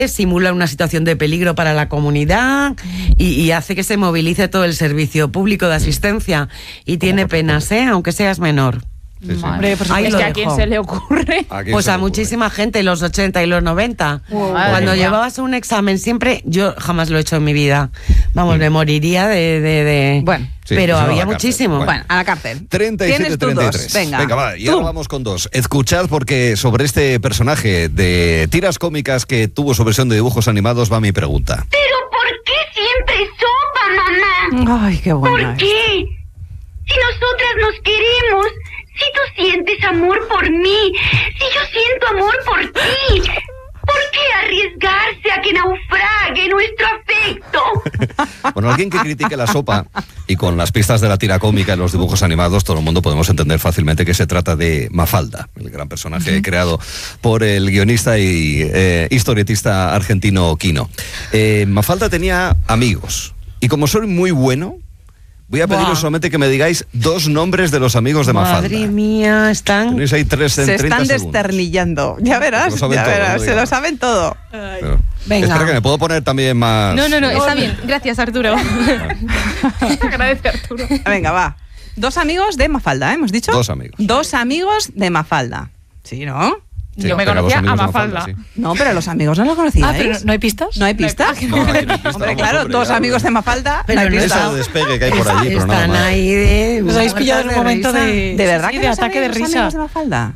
simula una situación de peligro para la comunidad y hace que se movilice todo el servicio público de asistencia. Y tiene penas, aunque seas menor. Sí, sí. Hombre, pues es que a quién se le ocurre. Pues a muchísima gente, en los 80 y los 90. Cuando llevabas un examen siempre, yo jamás lo he hecho en mi vida. Vamos, me moriría de... Bueno, sí, pero pues había muchísimo. Bueno, a la cárcel. 37-33. Venga, va, y ahora vamos con dos. Escuchad, porque sobre este personaje de tiras cómicas que tuvo su versión de dibujos animados va mi pregunta. ¿Pero por qué siempre sopa, mamá? Ay, qué buena. ¿Por qué? Si nosotras nos queremos, si tú sientes amor por mí, si yo siento amor por ti, ¿por qué arriesgarse a que naufrague nuestro afecto? Bueno, alguien que critique la sopa y con las pistas de la tira cómica en los dibujos animados, todo el mundo podemos entender fácilmente que se trata de Mafalda, el gran personaje creado por el guionista y historietista argentino Quino. Mafalda tenía amigos y como soy muy bueno, voy a pediros solamente que me digáis 2 nombres de los amigos de Mafalda. Madre mía, Tenéis ahí 3 en 30 Se están segundos. desternillando. Ya verás, se lo saben todo. Venga. Espera, que me puedo poner también más... No, está bien. Gracias, Arturo. Agradece, Arturo. Venga, va. 2 amigos de Mafalda, ¿hemos dicho? 2 amigos. 2 amigos de Mafalda. ¿Sí, no? Sí, yo me pero conocía los a amigos de Mafalda. sí. No, pero los amigos no lo conocíais. pero ¿no hay pistas? ¿No hay pistas? No, aquí no hay pistas, Hombre, vamos, claro, hombre, 2 ya, amigos pero- de Mafalda. Pero no hay no pistas. Ese despegue que hay por allí, pero nada Están más. ahí de... Os habéis pillado en un momento risa. de... ¿De verdad sí, que de no ataque de sabéis los risa. amigos de Mafalda?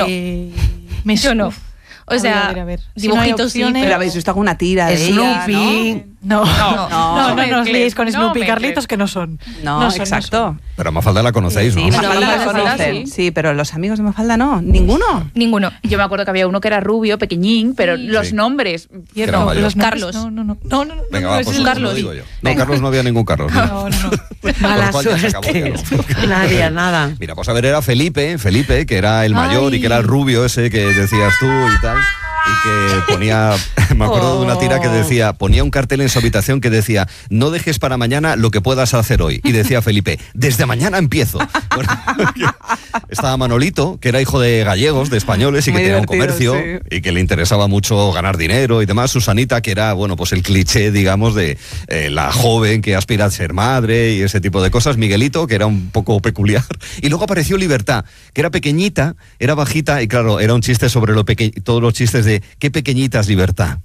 Yo no. O sea, a ver. dibujitos Si no hay sí, Pero habéis visto alguna tira de ella, Snoopy. No No, os liéis con no Snoopy y mezcles. Carlitos, que no son. No, son, exacto. Pero a Mafalda la conocéis, ¿no? Sí, Mafalda la Mafalda conocen. sí. Sí, pero los amigos de Mafalda no. ¿Ninguno? Ninguno. Yo me acuerdo que había uno que era rubio, pequeñín, pero los Sí. nombres... Era No, mayor. los nombres, Carlos. No. Venga, va, es pues un lo Carlos. digo yo. No, Carlos no había ningún Carlos. No. Mala Con lo cual ya se acabó, suerte. ya no. Nadie, nada. Mira, pues a ver, era Felipe, que era el mayor y que era el rubio ese que decías tú y tal. Y que ponía, me acuerdo de una tira que decía, ponía un cartel en su habitación que decía, no dejes para mañana lo que puedas hacer hoy. Y decía Felipe, desde mañana empiezo. Bueno, estaba Manolito, que era hijo de gallegos, de españoles, y que Muy tenía un divertido, comercio sí. y que le interesaba mucho ganar dinero y demás. Susanita, que era, bueno, pues el cliché, digamos, de la joven que aspira a ser madre y ese tipo de cosas. Miguelito, que era un poco peculiar. Y luego apareció Libertad, que era pequeñita, era bajita, y claro, era un chiste sobre todos los chistes de qué pequeñita es Libertad.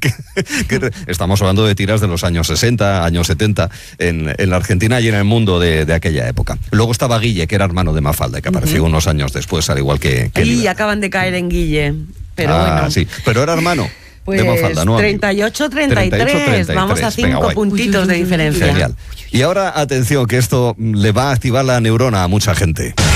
Estamos hablando de tiras de los años 60, años 70, en la Argentina y en el mundo de aquella época. Luego estaba Guille, que era hermano de Mafalda, que apareció unos años después, al igual que Y Libertad. acaban de caer en Guille. Pero bueno. Sí, pero era hermano Pues de Mafalda, ¿no? 38-33. Vamos a 5 puntitos de diferencia. Genial. Y ahora, atención, que esto le va a activar la neurona a mucha gente.